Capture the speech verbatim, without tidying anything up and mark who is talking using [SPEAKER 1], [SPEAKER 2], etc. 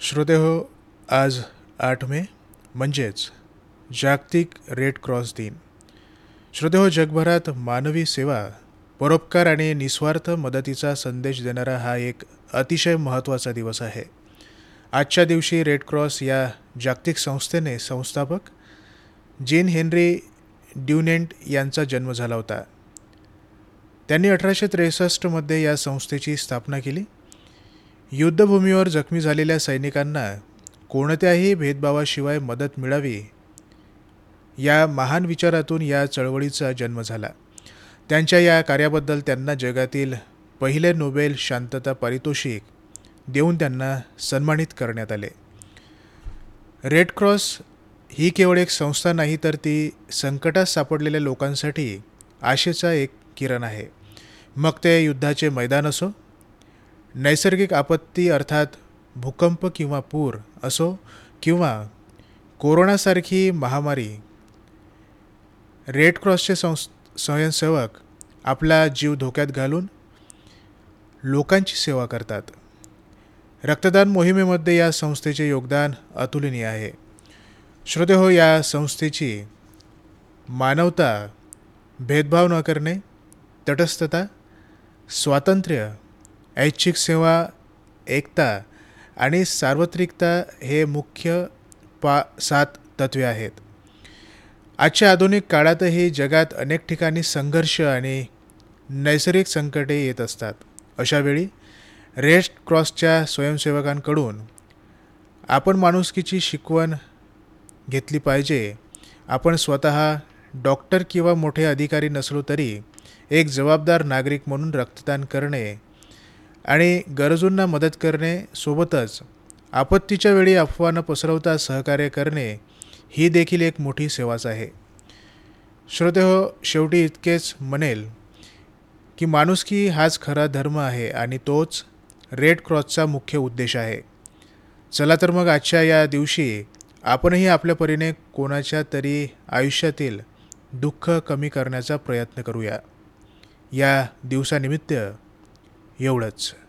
[SPEAKER 1] श्रोतेहो, आज आठ मे म्हणजेच जागतिक रेड क्रॉस दिन. श्रोतेहो, जगभरात मानवी सेवा, परोपकार आणि निस्वार्थ मदतीचा संदेश देणारा हा एक अतिशय महत्त्वाचा दिवस आहे. आजच्या दिवशी रेड क्रॉस या जागतिक संस्थेने संस्थापक जीन हेनरी ड्युनेंट यांचा जन्म झाला होता. त्यांनी अठराशे त्रेसष्टमध्ये या संस्थेची स्थापना केली. युद्धभूमीवर जखमी झालेल्या सैनिकांना कोणत्याही भेदभावाशिवाय मदत मिळावी या महान विचारातून या चळवळीचा जन्म झाला. त्यांच्या या कार्याबद्दल त्यांना जगातील पहिले नोबेल शांतता पारितोषिक देऊन त्यांना सन्मानित करण्यात आले. रेड क्रॉस ही केवळ एक संस्था नाही, तर ती संकटात सापडलेल्या लोकांसाठी आशेचा एक किरण आहे. मग ते युद्धाचे मैदान असो, नैसर्गिक आपत्ती अर्थात भूकंप किंवा पूर असो, किंवा कोरोनासारखी महामारी, रेड क्रॉसचे संस स्वयंसेवक आपला जीव धोक्यात घालून लोकांची सेवा करतात. रक्तदान मोहिमेमध्ये या संस्थेचे योगदान अतुलनीय आहे. श्रोतेहो, या संस्थेची मानवता, भेदभाव न करणे, तटस्थता, स्वातंत्र्य, ऐच्छिक सेवा, एकता आणि सार्वत्रिकता हे मुख्य पा सात तत्वे आहेत. आजच्या आधुनिक काळातही जगात अनेक ठिकाणी संघर्ष आणि नैसर्गिक संकटे येत असतात. अशावेळी रेड क्रॉसच्या स्वयंसेवकांकडून आपण माणुसकीची शिकवण घेतली पाहिजे. आपण स्वतः डॉक्टर किंवा मोठे अधिकारी नसलो तरी एक जबाबदार नागरिक म्हणून रक्तदान करणे आणि गरजूंना मदत करणे, सोबतच आपत्तीच्या वेळी अफवा न पसरवता सहकार्य करणे ही देखील एक मोठी सेवाच आहे. श्रोतेहो, शेवटी इतकेच म्हणेल की माणुसकी हाच खरा धर्म आहे आणि तोच रेड क्रॉसचा मुख्य उद्देश आहे. चला तर मग आजच्या या दिवशी आपणही आपल्या परीने कोणाच्या तरी आयुष्यातील दुःख कमी करण्याचा प्रयत्न करूया. या दिवसानिमित्त एवढंच.